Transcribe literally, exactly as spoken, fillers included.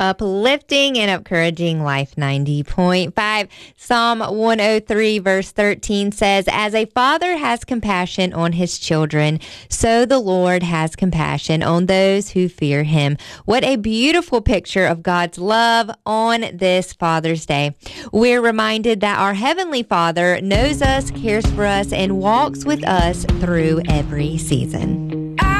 uplifting and encouraging Life ninety point five. Psalm one oh three verse thirteen says, "As a father has compassion on his children, so the Lord has compassion on those who fear him." What a beautiful picture of God's love on this Father's Day. We're reminded that our Heavenly Father knows us, cares for us, and walks with us through every season.